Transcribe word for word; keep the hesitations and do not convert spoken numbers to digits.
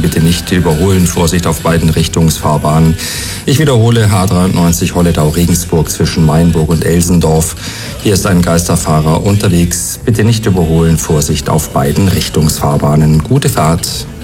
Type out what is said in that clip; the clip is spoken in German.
bitte nicht überholen. Vorsicht auf beiden Richtungsfahrbahnen. Ich wiederhole, H dreiundneunzig Holledau-Regensburg zwischen Mainburg und Elsendorf. Hier ist ein Geisterfahrer unterwegs. Bitte nicht überholen. Vorsicht auf beiden Richtungsfahrbahnen. Gute Fahrt.